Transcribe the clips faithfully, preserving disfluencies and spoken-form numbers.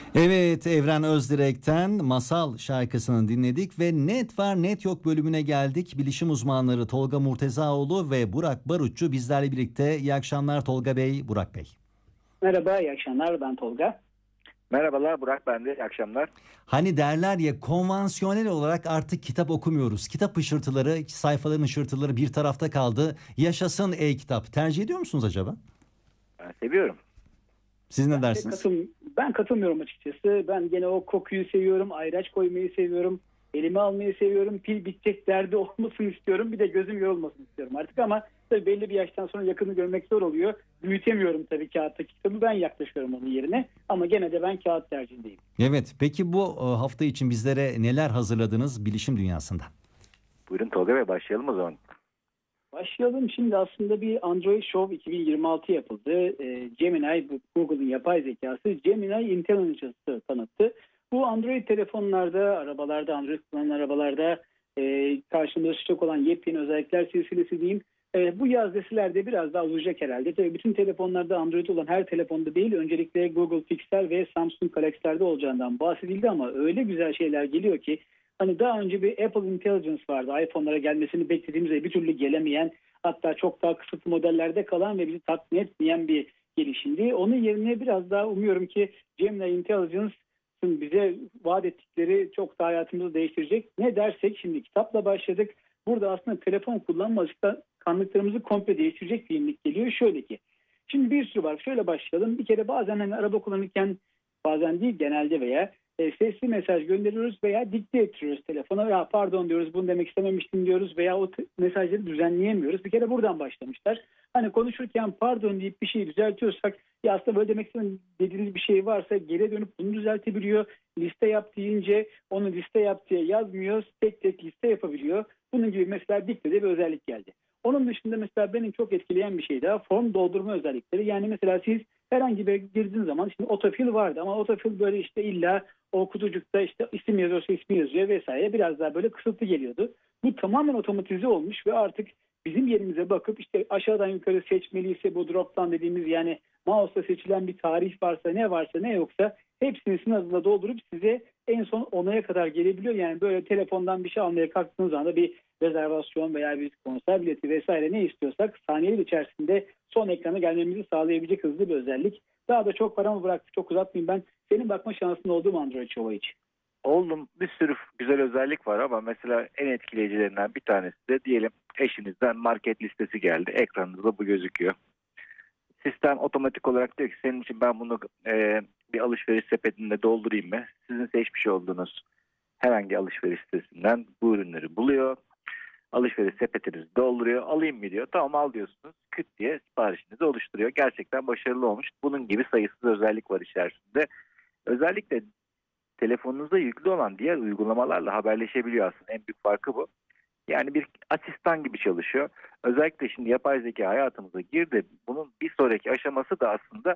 Evet, Evren Özdirek'ten Masal şarkısını dinledik ve Net Var Net Yok bölümüne geldik. Bilişim uzmanları Tolga Murtezaoğlu ve Burak Barutçu bizlerle birlikte. İyi akşamlar Tolga Bey, Burak Bey. Merhaba, iyi akşamlar. Ben Tolga. Merhabalar Burak, ben de iyi akşamlar. Hani derler ya, konvansiyonel olarak artık kitap okumuyoruz. Kitap ışırtıları, sayfaların ışırtıları bir tarafta kaldı. Yaşasın e-kitap. Tercih ediyor musunuz acaba? Ben seviyorum. Siz ne Ben, de dersiniz? katıl, ben katılmıyorum açıkçası. Ben gene o kokuyu seviyorum, ayraç koymayı seviyorum, elime almayı seviyorum, pil bitecek derdi olmasını istiyorum. Bir de gözüm yorulmasını istiyorum artık ama tabii belli bir yaştan sonra yakını görmek zor oluyor. Büyütemiyorum tabii kağıttaki kitabı, ben yaklaşıyorum onun yerine ama gene de ben kağıt tercihindeyim. Evet, peki bu e, hafta için bizlere neler hazırladınız bilişim dünyasında? Buyurun Tolga Bey, başlayalım o zaman. Başlayalım. Şimdi aslında bir Android Show iki bin yirmi altı yapıldı. E, Gemini, Google'ın yapay zekası Gemini Intelligence'ı tanıttı. Bu Android telefonlarda, arabalarda, Android kullanan arabalarda e, karşılaşacak olan yepyeni özellikler silsilesi diyeyim. E, bu yaz nesilerde biraz daha uzayacak herhalde. Tabii bütün telefonlarda Android olan her telefonda değil, öncelikle Google Pixel ve Samsung Galaxy'lerde olacağından bahsedildi ama öyle güzel şeyler geliyor ki hani daha önce bir Apple Intelligence vardı. iPhone'lara gelmesini beklediğimiz ve bir türlü gelemeyen, hatta çok daha kısıtlı modellerde kalan ve bizi tatmin etmeyen bir gelişimdi. Onun yerine biraz daha umuyorum ki Gemini Intelligence'ın bize vaat ettikleri çok daha hayatımızı değiştirecek. Ne dersek şimdi kitapla başladık. Burada aslında telefon kullanma alışkanlıklarımızı komple değiştirecek bir yenilik geliyor. Şöyle ki, şimdi bir sürü var. Şöyle başlayalım. Bir kere bazen hani araba kullanırken, bazen değil genelde veya e, sesli mesaj gönderiyoruz veya dikte ettiriyoruz telefona. Ya pardon diyoruz, bunu demek istememiştim diyoruz veya o t- mesajları düzenleyemiyoruz. Bir kere buradan başlamışlar. Hani konuşurken pardon deyip bir şeyi düzeltiyorsak, ya aslında böyle demek istemedim dediğiniz bir şey varsa geri dönüp bunu düzeltebiliyor. Liste yap deyince onu liste yap diye yazmıyor. Tek tek liste yapabiliyor. Bunun gibi mesela diktede bir özellik geldi. Onun dışında mesela benim çok etkileyen bir şey daha form doldurma özellikleri. Yani mesela siz herhangi bir girdiğiniz zaman, şimdi otofill vardı ama otofill böyle işte illa o kutucukta işte isim yazıyorsa ismi yazıyor vesaire, biraz daha böyle kısıtlı geliyordu. Bu tamamen otomatize olmuş ve artık bizim yerimize bakıp işte aşağıdan yukarı seçmeliyse bu drop down dediğimiz, yani mouse'la seçilen bir tarih varsa, ne varsa ne yoksa hepsini sizin adına doldurup size en son onaya kadar gelebiliyor. Yani böyle telefondan bir şey almaya kalktığınız anda bir rezervasyon veya bir konser bileti vesaire ne istiyorsak saniyeler içerisinde son ekrana gelmemizi sağlayabilecek hızlı bir özellik. Daha da çok paramı bıraktı, çok uzatmayayım ben. Senin bakma şansın oldu mu Android Show'a hiç? Oldum, bir sürü güzel özellik var ama mesela en etkileyicilerinden bir tanesi de diyelim eşinizden market listesi geldi. Ekranınızda bu gözüküyor. Sistem otomatik olarak diyor ki senin için ben bunu e, bir alışveriş sepetinde doldurayım mı? Sizin seçmiş olduğunuz herhangi alışveriş sitesinden bu ürünleri buluyor. Alışveriş sepetinizi dolduruyor. Alayım mı diyor. Tamam al diyorsunuz. Küt diye siparişinizi oluşturuyor. Gerçekten başarılı olmuş. Bunun gibi sayısız özellik var içerisinde. Özellikle telefonunuzda yüklü olan diğer uygulamalarla haberleşebiliyor aslında. En büyük farkı bu. Yani bir asistan gibi çalışıyor. Özellikle şimdi yapay zeka hayatımıza girdi. Bunun bir sonraki aşaması da aslında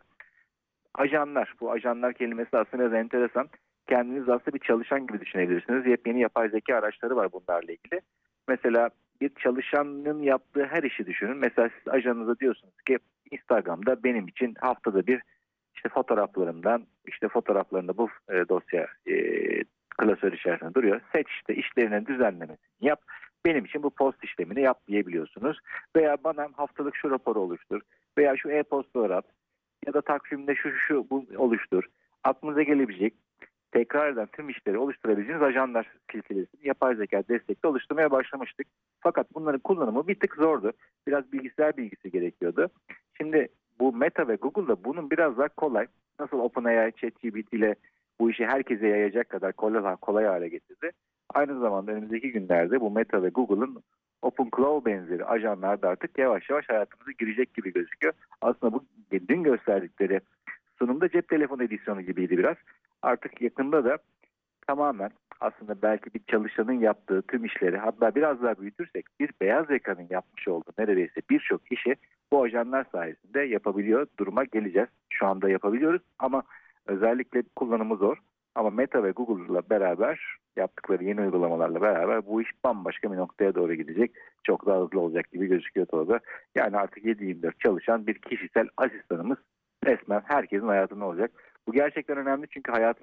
ajanlar. Bu ajanlar kelimesi aslında biraz enteresan. Kendiniz aslında bir çalışan gibi düşünebilirsiniz. Yepyeni yapay zeka araçları var bunlarla ilgili. Mesela bir çalışanın yaptığı her işi düşünün. Mesela siz ajanınıza diyorsunuz ki Instagram'da benim için haftada bir işte fotoğraflarımdan, işte fotoğraflarında bu e, dosya e, klasör içerisinde duruyor. Seç işte işlerinin düzenlemesini yap. Benim için bu post işlemini yap diyebiliyorsunuz. Veya bana haftalık şu raporu oluştur. Veya şu e-postaları at. Ya da takvimde şu şu bu oluştur. Aklınıza gelebilecek tekrar eden tüm işleri oluşturabileceğiniz ajanlar silsilesini yapay zeka destekli oluşturmaya başlamıştık. Fakat bunların kullanımı bir tık zordu. Biraz bilgisayar bilgisi gerekiyordu. Şimdi bu Meta ve Google da bunun biraz daha kolay. Nasıl OpenAI, ChatGPT ile bu işi herkese yayacak kadar kolay, kolay hale getirdi. Aynı zamanda önümüzdeki günlerde bu Meta ve Google'ın OpenClaw benzeri ajanlar da artık yavaş yavaş hayatımıza girecek gibi gözüküyor. Aslında bu dün gösterdikleri sunumda cep telefonu edisyonu gibiydi biraz. Artık yakında da tamamen aslında belki bir çalışanın yaptığı tüm işleri, hatta biraz daha büyütürsek bir beyaz yakanın yapmış olduğu neredeyse birçok işi bu ajanlar sayesinde yapabiliyor duruma geleceğiz. Şu anda yapabiliyoruz ama özellikle kullanımı zor. Ama Meta ve Google'la beraber yaptıkları yeni uygulamalarla beraber bu iş bambaşka bir noktaya doğru gidecek. Çok daha hızlı olacak gibi gözüküyor Tolga. Yani artık yedi yirmi dört çalışan bir kişisel asistanımız resmen herkesin hayatında olacak. Bu gerçekten önemli çünkü hayatın